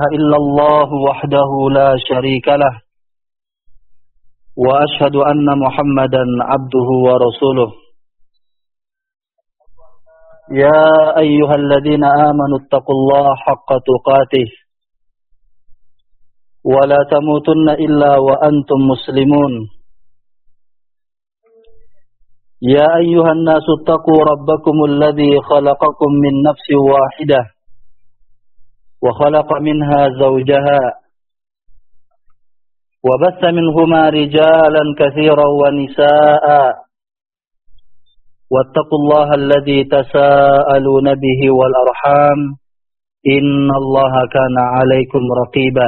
إلا الله وحده لا شريك له وأشهد أن محمدا عبده ورسوله يا أيها الذين آمنوا اتقوا الله حق تقاته ولا تموتن إلا وأنتم مسلمون يا أيها الناس اتقوا ربكم الذي خلقكم من نفس واحدة وخلق منها زوجها وبث منهما رجالا كثيرا ونساء واتقوا الله الذي تساءلون به والأرحام إن الله كان عليكم رقيبا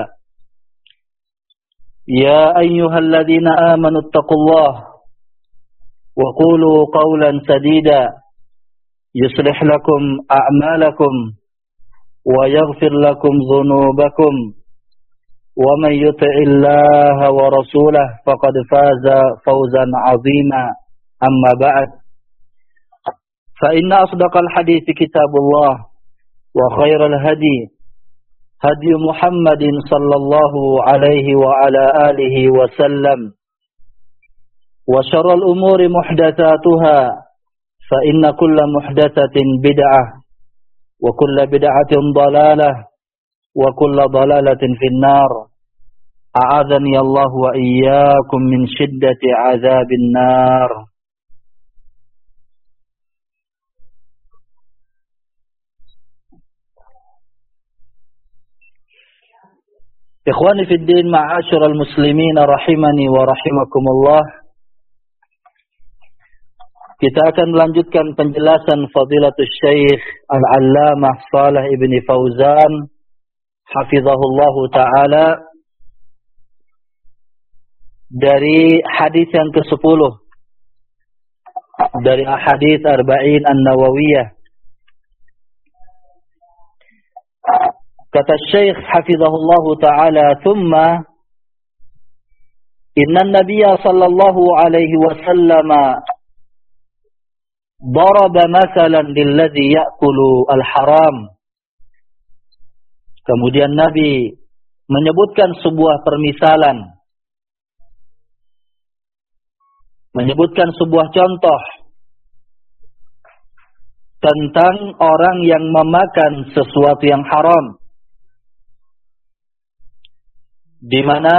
يا أيها الذين آمنوا اتقوا الله وقولوا قولا سديدا يصلح لكم أعمالكم ويغفر لكم ذنوبكم ومن يطع الله ورسوله فقد فاز فوزا عظيما أما بعد فإن أصدق الحديث كتاب الله وخير الهدي هدي محمد صلى الله عليه وعلى آله وسلم وشر الأمور محدثاتها فإن كل محدثة بدعة وكل بدعة ضلالة وكل ضلالة في النار أعاذني الله وإياكم من شدة عذاب النار. Ikhwani fid din, ma'asyiral muslimin rahimani wa rahimakumullah. Kita akan melanjutkan penjelasan Fadilatul Syekh Al-Allamah Shalih Ibn Fauzan hafizahullahu taala dari hadis yang ke-10 dari hadis Arba'in An-Nawawiyah. Kata Syekh hafizahullahu taala, "Tsumma inna an-nabiyya sallallahu alaihi wasallam daraba mathalan lilladzi ya'kulu al-haram." Kemudian Nabi menyebutkan sebuah permisalan, menyebutkan sebuah contoh tentang orang yang memakan sesuatu yang haram, di mana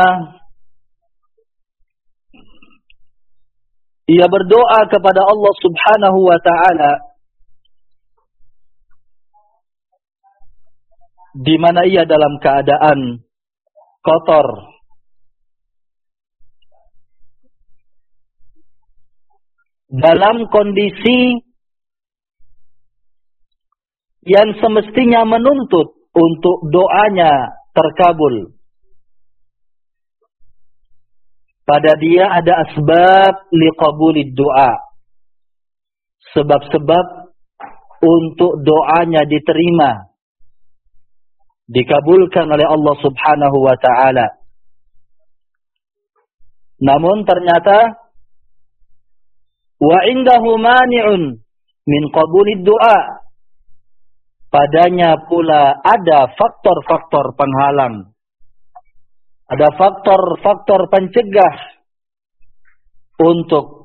ia berdoa kepada Allah Subhanahu wa taala, di mana ia dalam keadaan kotor, dalam kondisi yang semestinya menuntut untuk doanya terkabul. Pada dia ada asbab liqabulid doa, sebab-sebab untuk doanya diterima, dikabulkan oleh Allah Subhanahu wa taala. Namun ternyata wa indahu mani'un min qabulid doa, padanya pula ada faktor-faktor penghalang, ada faktor-faktor pencegah untuk